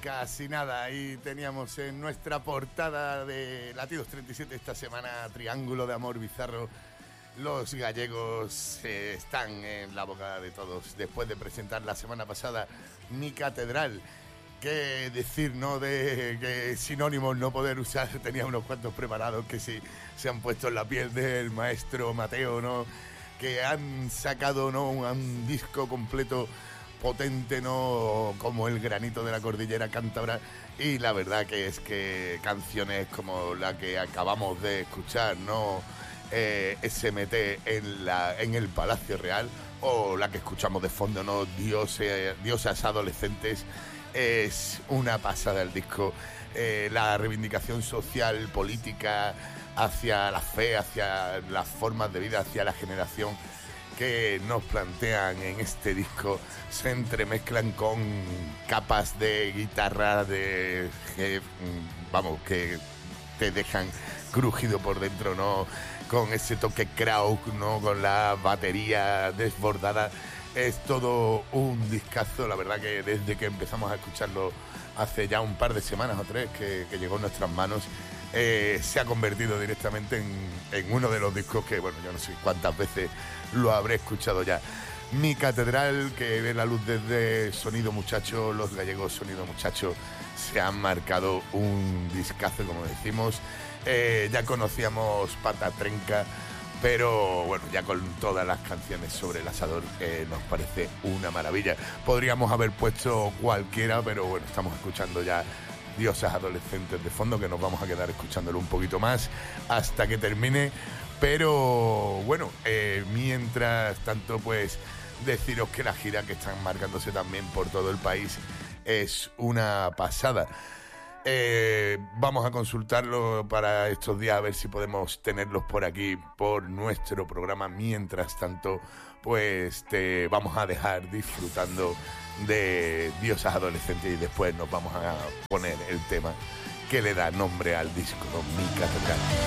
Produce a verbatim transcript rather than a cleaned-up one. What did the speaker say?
Casi nada, ahí teníamos en nuestra portada de Latidos treinta y siete esta semana, Triángulo de Amor Bizarro. Los gallegos eh, están en la boca de todos después de presentar la semana pasada Mi Catedral. Qué decir, ¿no? De que sinónimos no poder usar, tenía unos cuantos preparados que sí se han puesto en la piel del maestro Mateo, ¿no? Que han sacado, ¿no? un, un disco completo potente, ¿no? Como el granito de la cordillera cántabra, y la verdad que es que canciones como la que acabamos de escuchar, ¿no? Eh, S M T en, la, en el Palacio Real, o la que escuchamos de fondo, ¿no? Dioses, diosas adolescentes, es una pasada el disco. Eh, la reivindicación social, política, hacia la fe, hacia las formas de vida, hacia la generación que nos plantean en este disco, se entremezclan con capas de guitarra de que, vamos, que te dejan crujido por dentro, ¿no? Con ese toque kraut, ¿no? Con la batería desbordada. Es todo un discazo, la verdad que desde que empezamos a escucharlo hace ya un par de semanas o tres que, que llegó en nuestras manos, eh, se ha convertido directamente en, en uno de los discos que, bueno, yo no sé cuántas veces lo habré escuchado ya. Mi Catedral, que ve la luz desde Sonido Muchacho, los gallegos Sonido Muchacho se han marcado un discazo, como decimos. Eh, ya conocíamos Pata Trenca, pero bueno, ya con todas las canciones sobre el asador eh, nos parece una maravilla. Podríamos haber puesto cualquiera, pero bueno, estamos escuchando ya Diosas Adolescentes de fondo, que nos vamos a quedar escuchándolo un poquito más hasta que termine. Pero bueno, eh, mientras tanto, pues deciros que la gira que están marcándose también por todo el país es una pasada. Eh, vamos a consultarlo para estos días, a ver si podemos tenerlos por aquí, por nuestro programa. Mientras tanto, pues te vamos a dejar disfrutando de Diosas Adolescentes y después nos vamos a poner el tema que le da nombre al disco, ¿no? Mi Catedral.